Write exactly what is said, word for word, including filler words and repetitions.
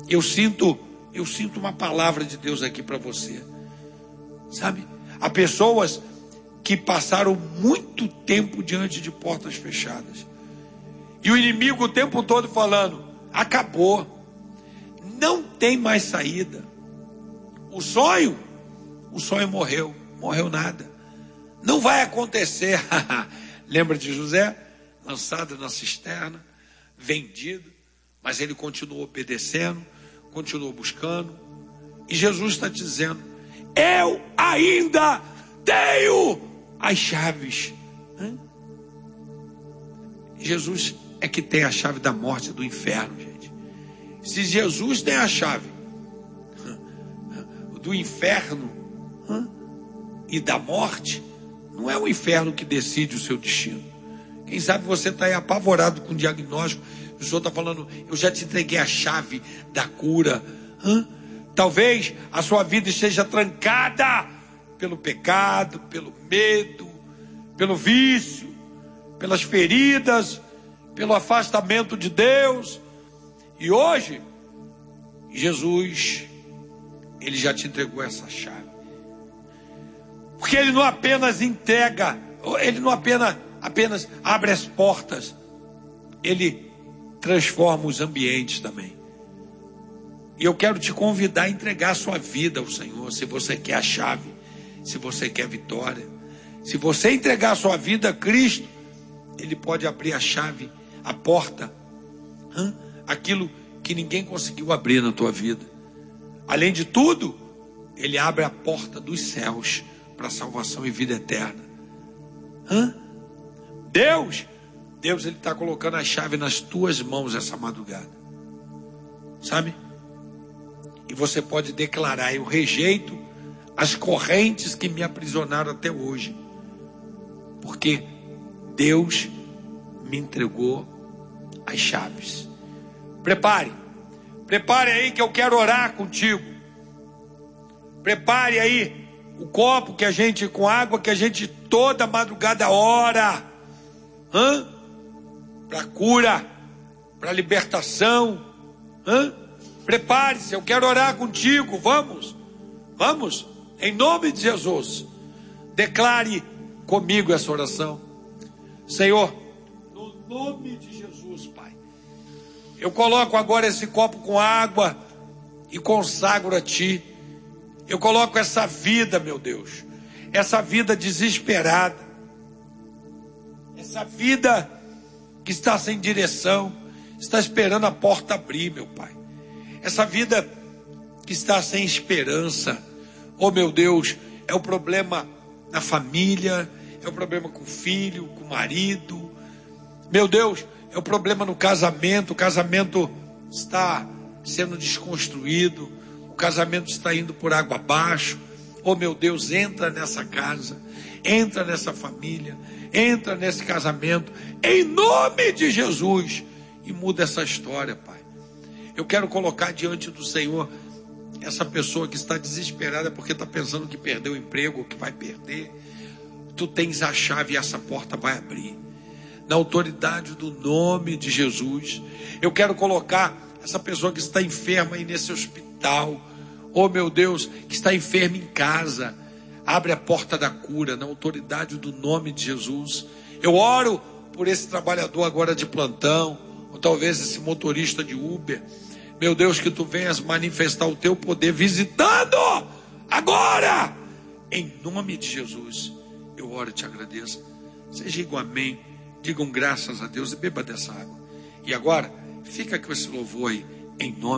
Eu sinto, eu sinto uma palavra de Deus aqui para você. Sabe? Há pessoas que passaram muito tempo diante de portas fechadas. E o inimigo o tempo todo falando: acabou. Não tem mais saída. O sonho, o sonho morreu. Morreu nada. Não vai acontecer. Lembra de José? Lançado na cisterna, vendido. Mas ele continuou obedecendo, continuou buscando. E Jesus está dizendo: eu ainda tenho as chaves. Hã? Jesus é que tem a chave da morte e do inferno, gente. Se Jesus tem a chave do inferno e da morte, não é o inferno que decide o seu destino. Quem sabe você está aí apavorado com o diagnóstico. O Senhor está falando: eu já te entreguei a chave da cura. Hã? Talvez a sua vida esteja trancada pelo pecado, pelo medo, pelo vício, pelas feridas, pelo afastamento de Deus. E hoje, Jesus, Ele já te entregou essa chave. Porque Ele não apenas entrega, Ele não apenas, apenas abre as portas, Ele transforma os ambientes também. E eu quero te convidar a entregar a sua vida ao Senhor, se você quer a chave, se você quer vitória. Se você entregar a sua vida a Cristo, Ele pode abrir a chave, a porta, hã? Aquilo que ninguém conseguiu abrir na tua vida. Além de tudo, Ele abre a porta dos céus para salvação e vida eterna. Hã? Deus, Deus Ele está colocando a chave nas tuas mãos essa madrugada. Sabe? E você pode declarar: eu rejeito as correntes que me aprisionaram até hoje, porque Deus me entregou as chaves. Prepare, prepare aí que eu quero orar contigo. Prepare aí o copo que a gente, com água que a gente toda madrugada ora, hã? Para cura, para libertação, hã? Prepare-se, eu quero orar contigo. Vamos, vamos, em nome de Jesus. Declare comigo essa oração. Senhor, no nome de Jesus, Pai, eu coloco agora esse copo com água e consagro a Ti. Eu coloco essa vida, meu Deus, essa vida desesperada, essa vida que está sem direção, está esperando a porta abrir, meu Pai. Essa vida que está sem esperança, oh meu Deus, é o problema na família, é o problema com o filho, com o marido, meu Deus, é o problema no casamento. O casamento está sendo desconstruído, o casamento está indo por água abaixo. Oh meu Deus, entra nessa casa, entra nessa família, entra nesse casamento, em nome de Jesus, e muda essa história, Pai. Eu quero colocar diante do Senhor essa pessoa que está desesperada porque está pensando que perdeu o emprego, ou que vai perder. Tu tens a chave e essa porta vai abrir. Na autoridade do nome de Jesus, eu quero colocar essa pessoa que está enferma aí nesse hospital. Oh meu Deus, que está enferma em casa. Abre a porta da cura, na autoridade do nome de Jesus. Eu oro por esse trabalhador agora de plantão, ou talvez esse motorista de Uber. Meu Deus, que Tu venhas manifestar o Teu poder visitando agora, em nome de Jesus. Eu oro e te agradeço. Vocês digam amém, digam graças a Deus e beba dessa água. E agora, fica com esse louvor aí, em nome